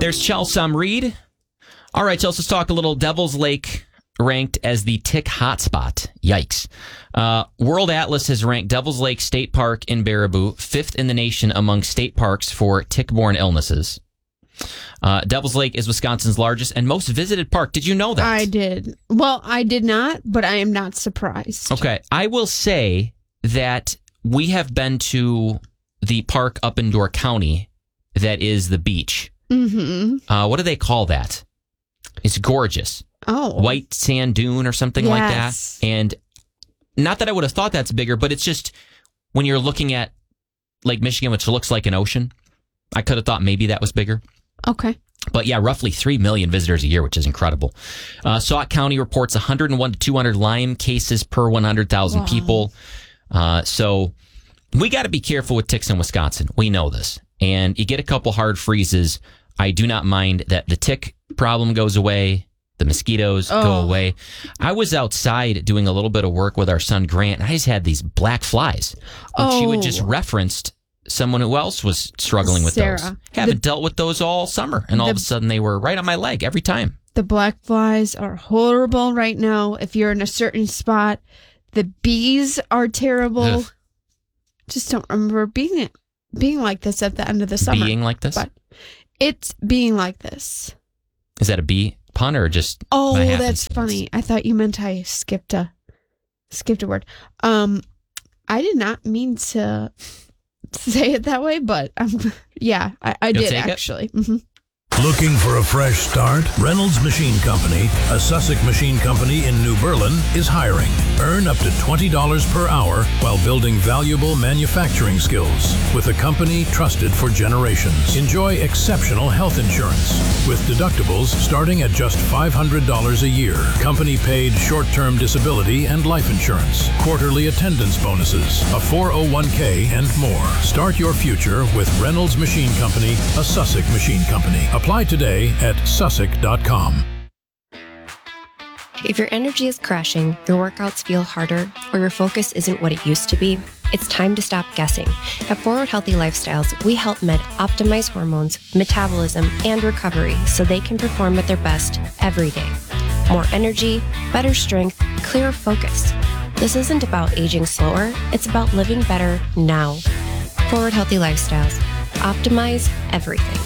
There's Chelsom Reed. All right, so let's talk a little. Devil's Lake ranked as the tick hotspot. Yikes. World Atlas has ranked Devil's Lake State Park in Baraboo 5th in the nation among state parks for tick-borne illnesses. Devil's Lake is Wisconsin's largest and most visited park. Did you know that? I did. Well, I did not, but I am not surprised. Okay. I will say that we have been to the park up in Door County that is the beach. Mm-hmm. What do they call that? It's gorgeous. Oh. White sand dune or something like that. And not that I would have thought that's bigger, but it's just when you're looking at Lake Michigan, which looks like an ocean, I could have thought maybe that was bigger. Okay. But yeah, roughly 3 million visitors a year, which is incredible. Sauk County reports 101 to 200 Lyme cases per 100,000 people. So we got to be careful with ticks in Wisconsin. We know this. And you get a couple hard freezes. I do not mind that the tick problem goes away. The mosquitoes go away. I was outside doing a little bit of work with our son Grant, and I just had these black flies. And she would just referenced someone who else was struggling with Sarah. those. Haven't dealt with those all summer, and all of a sudden they were right on my leg every time. The black flies are horrible right now. If you're in a certain spot, the bees are terrible. Ugh. Just don't remember being like this at the end of the summer. Being like this? But it's being like this. Is that a bee pun or just? Oh, by that's happenstance? funny. I thought you meant I skipped a word. I did not mean to say it that way, but yeah, I You'll did take it? actually. Mm-hmm. Looking for a fresh start? Reynolds Machine Company, a Sussex machine company in New Berlin, is hiring. Earn up to $20 per hour while building valuable manufacturing skills with a company trusted for generations. Enjoy exceptional health insurance with deductibles starting at just $500 a year. Company paid short-term disability and life insurance, quarterly attendance bonuses, a 401k, and more. Start your future with Reynolds Machine Company, a Sussex machine company. Apply today at sussex.com. If your energy is crashing, your workouts feel harder, or your focus isn't what it used to be, it's time to stop guessing. At Forward Healthy Lifestyles, we help men optimize hormones, metabolism, and recovery so they can perform at their best every day. More energy, better strength, clearer focus. This isn't about aging slower, it's about living better now. Forward Healthy Lifestyles. Optimize everything.